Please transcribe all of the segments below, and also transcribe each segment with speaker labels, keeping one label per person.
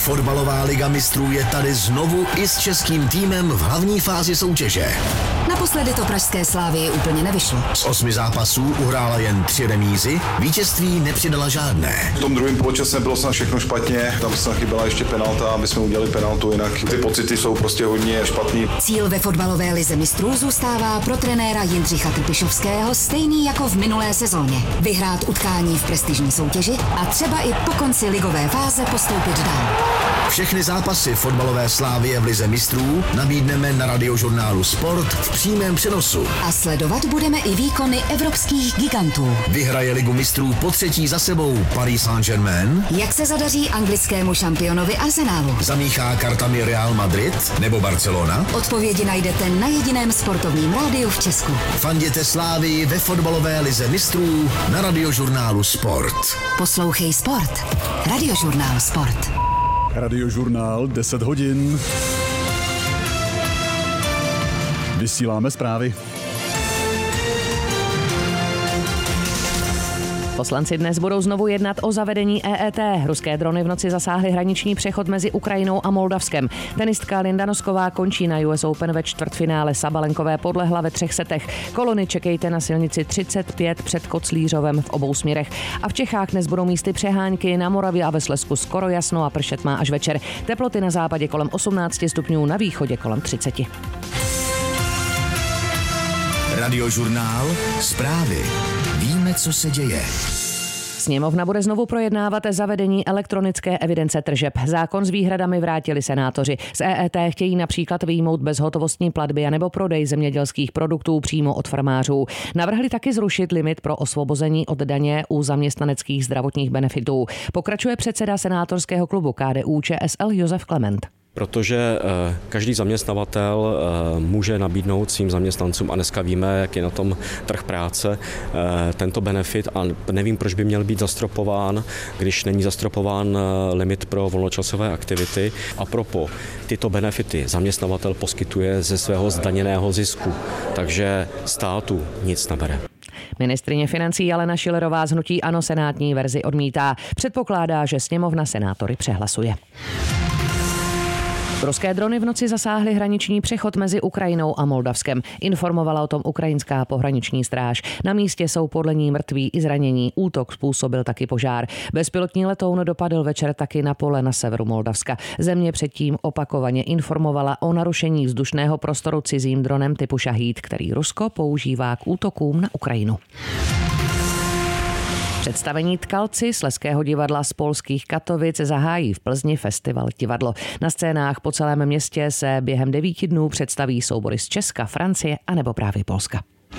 Speaker 1: Fotbalová liga mistrů je tady znovu i s českým týmem v hlavní fázi soutěže.
Speaker 2: Naposledy to pražské Slávii úplně nevyšlo.
Speaker 1: Z 8 zápasů uhrála jen 3 remízy, vítězství nepřidala žádné.
Speaker 3: V tom druhém poločase bylo snad všechno špatně, tam se chyběla ještě penalta, aby jsme udělali penaltu, jinak ty pocity jsou prostě hodně špatný.
Speaker 2: Cíl ve fotbalové lize mistrů zůstává pro trenéra Jindřicha Trpišovského stejný jako v minulé sezóně. Vyhrát utkání v prestižní soutěži a třeba i po konci ligové fáze postoupit dál.
Speaker 1: Všechny zápasy fotbalové Slávie v lize mistrů nabídneme na Radiožurnálu Sport v přímém přenosu.
Speaker 2: A sledovat budeme i výkony evropských gigantů.
Speaker 1: Vyhraje ligu mistrů po 3. za sebou Paris Saint-Germain?
Speaker 2: Jak se zadaří anglickému šampionovi Arsenalu?
Speaker 1: Zamíchá kartami Real Madrid nebo Barcelona?
Speaker 2: Odpovědi najdete na jediném sportovním rádiu v Česku.
Speaker 1: Fanděte Slávii ve fotbalové lize mistrů na Radiožurnálu Sport.
Speaker 2: Poslouchej Sport. Radiožurnál Sport.
Speaker 4: Radiožurnál 10 hodin. Vysíláme zprávy.
Speaker 5: Poslanci dnes budou znovu jednat o zavedení EET. Ruské drony v noci zasáhly hraniční přechod mezi Ukrajinou a Moldavskem. Tenistka Linda Nosková končí na US Open ve čtvrtfinále. Sabalenkové podlehla ve 3 setech. Kolony čekejte na silnici 35 před Koclířovem v obou směrech. A v Čechách dnes budou místy přehánky, na Moravě a ve Slezsku skoro jasno a pršet má až večer. Teploty na západě kolem 18 stupňů, na východě kolem 30.
Speaker 1: Radiožurnál Zprávy. Víme, co se děje.
Speaker 5: Sněmovna bude znovu projednávat zavedení elektronické evidence tržeb. Zákon s výhradami vrátili senátoři. Z EET chtějí například vyjmout bezhotovostní platby anebo prodej zemědělských produktů přímo od farmářů. Navrhli taky zrušit limit pro osvobození od daně u zaměstnaneckých zdravotních benefitů. Pokračuje předseda senátorského klubu KDU-ČSL Josef Klement.
Speaker 6: Protože každý zaměstnavatel může nabídnout svým zaměstnancům, a dneska víme, jak je na tom trh práce, tento benefit a nevím, proč by měl být zastropován, když není zastropován limit pro volnočasové aktivity. A propo, tyto benefity zaměstnavatel poskytuje ze svého zdaněného zisku, takže státu nic nebere.
Speaker 5: Ministryně financí Alena Schillerová z hnutí ANO senátní verzi odmítá. Předpokládá, že sněmovna senátory přehlasuje. Ruské drony v noci zasáhly hraniční přechod mezi Ukrajinou a Moldavskem. Informovala o tom ukrajinská pohraniční stráž. Na místě jsou podle ní mrtví i zranění. Útok způsobil taky požár. Bezpilotní letoun dopadl večer taky na pole na severu Moldavska. Země předtím opakovaně informovala o narušení vzdušného prostoru cizím dronem typu Šahíd, který Rusko používá k útokům na Ukrajinu. Představení Tkalci Slezského divadla z polských Katovic zahájí v Plzni festival divadlo. Na scénách po celém městě se během 9 dnů představí soubory z Česka, Francie a nebo právě Polska.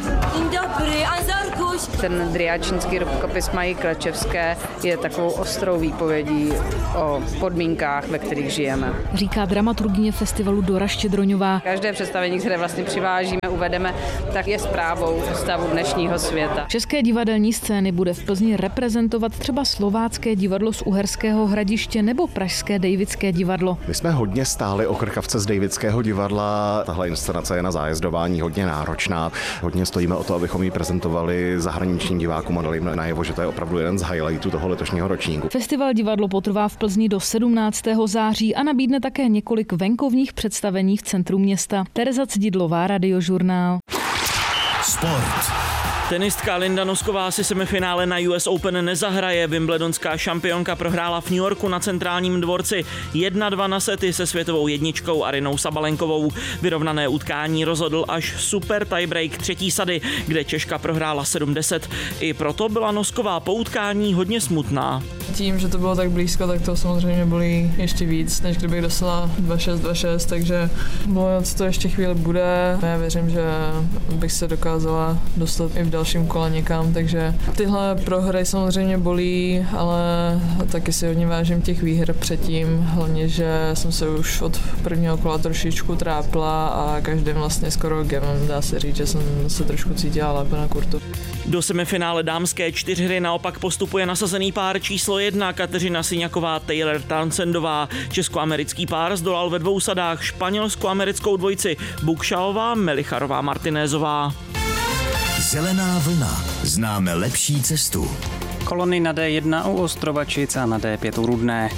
Speaker 7: Ten driáčinský rukopis Mají Klečevské je takovou ostrou výpovědí o podmínkách, ve kterých žijeme.
Speaker 8: Říká dramaturgyně festivalu Dora Štědroňová.
Speaker 7: Každé představení, které vlastně přivážíme, uvedeme, tak je zprávou o stavu dnešního světa.
Speaker 8: České divadelní scény bude v Plzni reprezentovat třeba Slovácké divadlo z Uherského Hradiště nebo Pražské Davidské divadlo.
Speaker 9: My jsme hodně stáli o krkavce z Davidského divadla. Tahle inscenace je na zájezdování hodně náročná. Hodně stojíme o to, abychom ji prezentovali zahraničním divákům a dali jim najevo, že to je opravdu jeden z highlightů toho letošního ročníku.
Speaker 8: Festival divadlo potrvá v Plzni do 17. září a nabídne také několik venkovních představení v centru města. Tereza Cdidlová, Radiožurnál.
Speaker 1: Sport.
Speaker 10: Tenistka Linda Nosková si semifinále na US Open nezahraje. Wimbledonská šampionka prohrála v New Yorku na centrálním dvorci 1-2 na sety se světovou jedničkou Arynou Sabalenkovou. Vyrovnané utkání rozhodl až super tiebreak 3. sady, kde Češka prohrála 7-10. I proto byla Nosková po utkání hodně smutná.
Speaker 11: Tím, že to bylo tak blízko, tak to samozřejmě bolí ještě víc, než kdybych dostala 2-6, takže bojovat to ještě chvíli bude. Já věřím, že bych se dokázala dostat i v dalším kole někam, takže tyhle prohry samozřejmě bolí, ale taky si hodně vážím těch výher předtím, hlavně, že jsem se už od prvního kola trošičku trápila a každým vlastně skoro gemem dá se říct, že jsem se trošku cítila lépe na kurtu.
Speaker 10: Do semifinále dámské 4hry naopak postupuje nasazený pár číslo 1 Kateřina Syňaková Taylor Townsendová. Česko-americký pár zdolal ve 2 sadách španělsko-americkou dvojici Bukšaová Melicharová Martinézová.
Speaker 1: Zelená vlna. Známe lepší cestu.
Speaker 12: Kolony na D1 u Ostrovačic a na D5 u Rudné.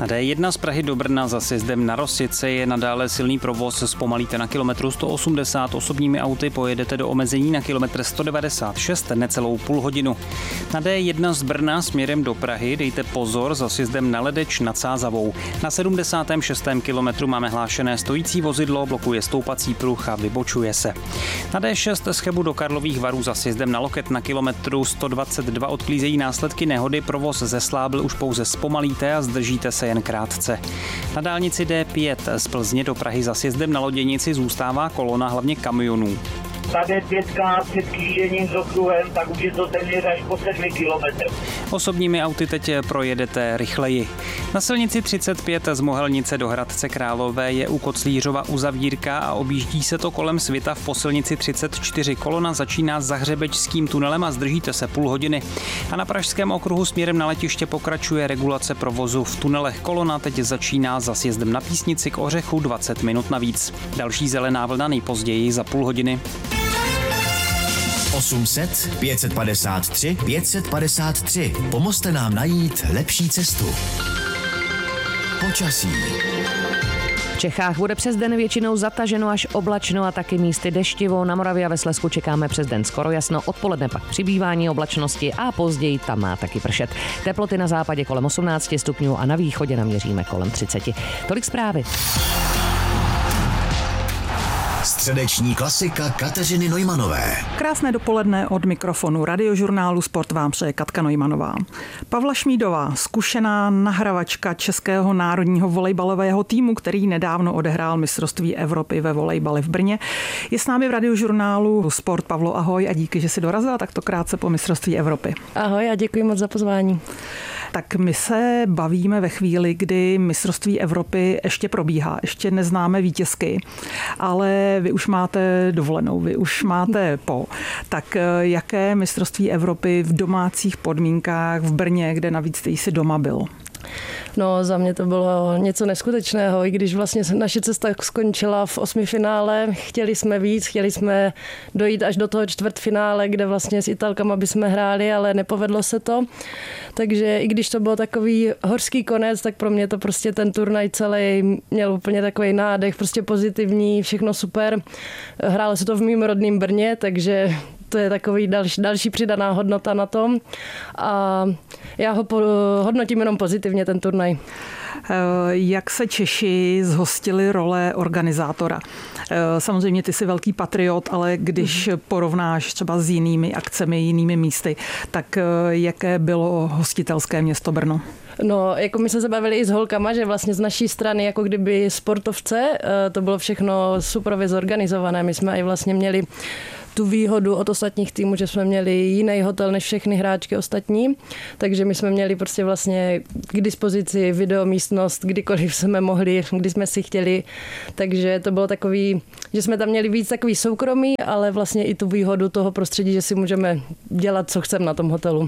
Speaker 12: Na D1 z Prahy do Brna za sjezdem na Rosice je nadále silný provoz, zpomalíte na kilometru 180, osobními auty pojedete do omezení na kilometr 196 necelou půl hodinu. Na D1 z Brna směrem do Prahy dejte pozor za sjezdem na Ledeč nad Sázavou. Na 76. kilometru máme hlášené stojící vozidlo, blokuje stoupací pruh a vybočuje se. Na D6 z Chebu do Karlových Varů za sjezdem na Loket na kilometru 122 odklízejí následky nehody, provoz ze Slábl už pouze zpomalíte a zdržíte se jen krátce. Na dálnici D5 z Plzně do Prahy za sjezdem na Loděnici zůstává kolona hlavně kamionů.
Speaker 13: Ta D5 před křížením s okruhem, tak už je to téměř až po 7 kilometrů.
Speaker 12: Osobními auty teď projedete rychleji. Na silnici 35 z Mohelnice do Hradce Králové je u Koclířova uzavírka a objíždí se to kolem Svita v silnici 34. Kolona začíná za Hřebečským tunelem a zdržíte se půl hodiny. A na Pražském okruhu směrem na letiště pokračuje regulace provozu v tunelech. Kolona teď začíná za sjezdem na Písnici k Ořechu 20 minut navíc. Další zelená vlna nejpozději za půl hodiny.
Speaker 1: 800 553 553. Pomozte nám najít lepší cestu. Počasí.
Speaker 5: V Čechách bude přes den většinou zataženo až oblačno a taky místy deštivo. Na Moravě a ve Slezsku čekáme přes den skoro jasno, odpoledne pak přibývání oblačnosti a později tam má taky pršet. Teploty na západě kolem 18 stupňů a na východě naměříme kolem 30. Tolik zprávy.
Speaker 1: Středeční klasika Kateřiny Neumanové.
Speaker 14: Krásné dopoledne od mikrofonu Radiožurnálu Sport vám přeje Katka Neumannová. Pavla Šmídová, zkušená nahravačka českého národního volejbalového týmu, který nedávno odehrál mistrovství Evropy ve volejbale v Brně, je s námi v Radiožurnálu Sport. Pavlo, ahoj a díky, že jsi dorazila takto krátce po mistrovství Evropy.
Speaker 15: Ahoj a děkuji moc za pozvání.
Speaker 14: Tak my se bavíme ve chvíli, kdy mistrovství Evropy ještě probíhá, ještě neznáme vítězky, ale vy už máte dovolenou, vy už máte Tak jaké mistrovství Evropy v domácích podmínkách v Brně, kde navíc ty jsi doma byl?
Speaker 15: No, za mě to bylo něco neskutečného, i když vlastně naše cesta skončila v 8. finále, chtěli jsme víc, chtěli jsme dojít až do toho čtvrtfinále, kde vlastně s Italkama bychom hráli, ale nepovedlo se to. Takže i když to bylo takový hořký konec, tak pro mě to prostě ten turnaj celý měl úplně takový nádech, prostě pozitivní, všechno super. Hrálo se to v mým rodném Brně, takže to je takový další přidaná hodnota na tom a já ho hodnotím jenom pozitivně, ten turnaj.
Speaker 14: Jak se Češi zhostili role organizátora? Samozřejmě ty jsi velký patriot, ale když porovnáš třeba s jinými akcemi, jinými místy, tak jaké bylo hostitelské město Brno?
Speaker 15: No, jako my jsme se bavili i s holkama, že vlastně z naší strany, jako kdyby sportovce, to bylo všechno super zorganizované. My jsme i vlastně měli tu výhodu od ostatních týmů, že jsme měli jiný hotel než všechny hráčky ostatní, takže my jsme měli prostě vlastně k dispozici videomístnost, kdykoliv jsme mohli, kdy jsme si chtěli, takže to bylo takový, že jsme tam měli víc takový soukromí, ale vlastně i tu výhodu toho prostředí, že si můžeme dělat, co chceme na tom hotelu.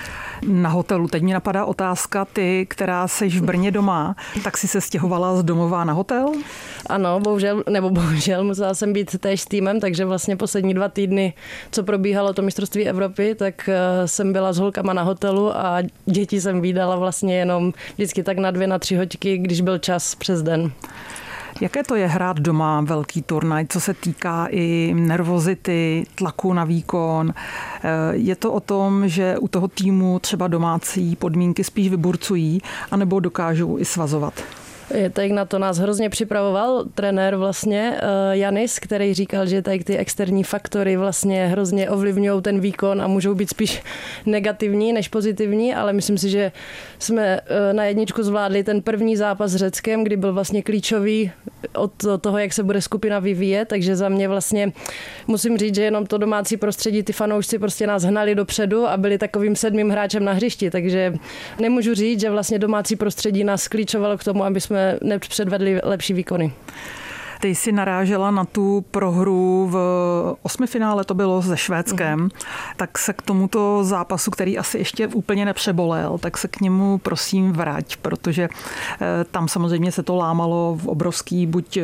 Speaker 14: Na hotelu. Teď mi napadá otázka, ty, která seš v Brně doma, tak si se stěhovala z domova na hotel?
Speaker 15: Ano, bohužel, musela jsem být též s týmem, takže vlastně poslední 2 týdny, co probíhalo to mistrovství Evropy, tak jsem byla s holkama na hotelu a děti jsem vídala vlastně jenom vždycky tak na 2-3 hoďky, když byl čas přes den.
Speaker 14: Jaké to je hrát doma velký turnaj, co se týká i nervozity, tlaku na výkon? Je to o tom, že u toho týmu třeba domácí podmínky spíš vyburcují, anebo dokážou i svazovat?
Speaker 15: Tak na to nás hrozně připravoval trenér vlastně Janis, který říkal, že tady ty externí faktory vlastně hrozně ovlivňují ten výkon a můžou být spíš negativní než pozitivní, ale myslím si, že jsme na jedničku zvládli ten první zápas s Řeckem, kdy byl vlastně klíčový od toho, jak se bude skupina vyvíjet, takže za mě vlastně musím říct, že jenom to domácí prostředí, ty fanoušci prostě nás hnali dopředu a byli takovým 7. hráčem na hřišti, takže nemůžu říct, že vlastně domácí prostředí nás klíčovalo k tomu, aby jsme nepředvedli lepší výkony.
Speaker 14: Ty jsi narážela na tu prohru v 8. finále, to bylo se Švédskem, tak se k tomuto zápasu, který asi ještě úplně nepřebolel, tak se k němu prosím vrať, protože tam samozřejmě se to lámalo v obrovský buď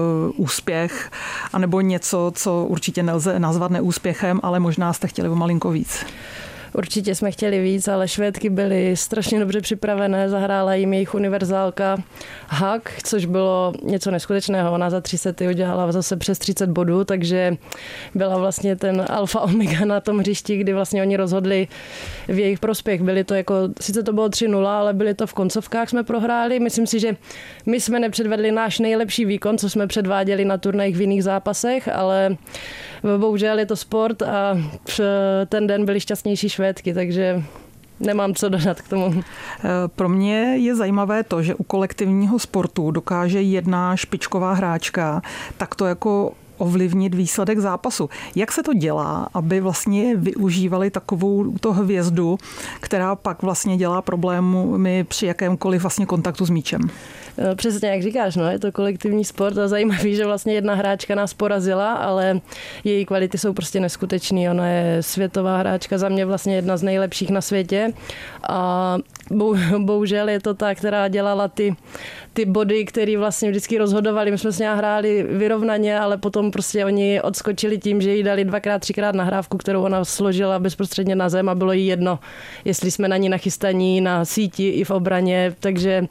Speaker 14: úspěch, anebo něco, co určitě nelze nazvat neúspěchem, ale možná jste chtěli o malinko víc.
Speaker 15: Určitě jsme chtěli víc, ale Švédky byly strašně dobře připravené, zahrála jim jejich univerzálka Hack, což bylo něco neskutečného. Ona za 3 sety udělala zase přes 30 bodů, takže byla vlastně ten alfa omega na tom hřišti, kdy vlastně oni rozhodli v jejich prospěch. Byli to jako, sice to bylo 3-0, ale byli to v koncovkách jsme prohráli. Myslím si, že my jsme nepředvedli náš nejlepší výkon, co jsme předváděli na turnajích v jiných zápasech, ale bohužel je to sport a ten den byli šťastnější Švédky, takže nemám co dodat k tomu.
Speaker 14: Pro mě je zajímavé to, že u kolektivního sportu dokáže jedna špičková hráčka takto jako ovlivnit výsledek zápasu. Jak se to dělá, aby vlastně využívali takovou to hvězdu, která pak vlastně dělá problémy při jakémkoliv vlastně kontaktu s míčem?
Speaker 15: Přesně jak říkáš, no, je to kolektivní sport a zajímavý, že vlastně jedna hráčka nás porazila, ale její kvality jsou prostě neskutečný. Ona je světová hráčka, za mě vlastně jedna z nejlepších na světě a bohužel je to ta, která dělala ty body, které vlastně vždycky rozhodovali. My jsme s ní hráli vyrovnaně, ale potom prostě oni odskočili tím, že jí dali 2x, 3x nahrávku, kterou ona složila bezprostředně na zem a bylo jí jedno, jestli jsme na ní nachystaní na síti i v obraně, takže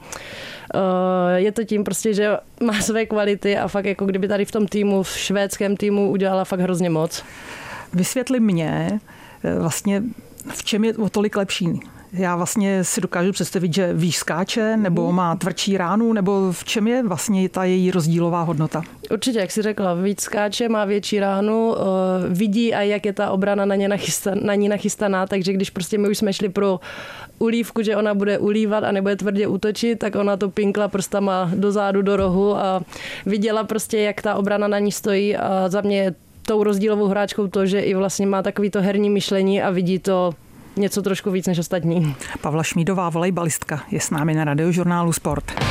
Speaker 15: je to tím prostě, že má své kvality a fakt jako kdyby tady v tom týmu, v švédském týmu udělala fakt hrozně moc.
Speaker 14: Vysvětli mě vlastně, v čem je o tolik lepší. Já vlastně si dokážu představit, že výš skáče, nebo má tvrdší ránu, nebo v čem je vlastně ta její rozdílová hodnota?
Speaker 15: Určitě, jak jsi řekla, víc skáče, má větší ránu, vidí a jak je ta obrana na ní nachystaná, takže když prostě my už jsme šli pro ulívku, že ona bude ulívat a nebude tvrdě útočit, tak ona to pinkla prstama dozadu, do rohu a viděla prostě, jak ta obrana na ní stojí a za mě je tou rozdílovou hráčkou to, že i vlastně má takový to herní myšlení a vidí to něco trošku víc než ostatní.
Speaker 14: Pavla Šmídová, volejbalistka, je s námi na Radiožurnálu Sport.